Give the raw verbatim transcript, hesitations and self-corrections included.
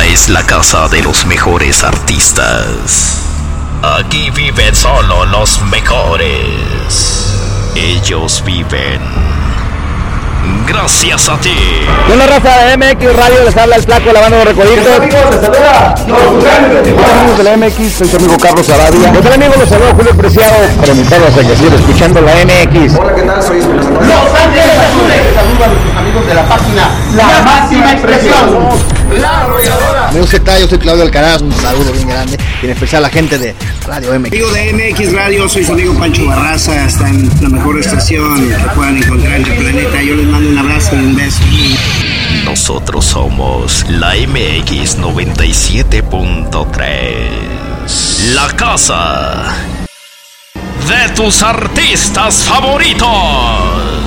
es la casa de los mejores artistas. Aquí viven solo los mejores. Ellos viven gracias a ti. Con la raza de M X Radio les habla el flaco, la banda de Recoditos. ¿Qué tal, amigos? Les saluda los Sultanes de Tijuana. Amigos de la M X, soy su amigo Carlos Arabia. ¿Qué tal, amigos? Los saludo Julio Preciado para invitarlos a que sigan escuchando la M X. Hola, ¿qué tal? Soy Espinosa. Los Ángeles Azules. Saludos a nuestros amigos de la página La, la Máxima Expresión. La Arrolladora. Amigos, ¿qué tal? Yo soy Claudio Alcaraz, un saludo bien grande, y en especial a la gente de Radio M X. Amigo de M X Radio, soy su amigo Pancho Barraza, está en la mejor estación que puedan encontrar en el planeta. Yo les mando un abrazo y un beso. Nosotros somos la M X noventa y siete punto tres, la casa de tus artistas favoritos.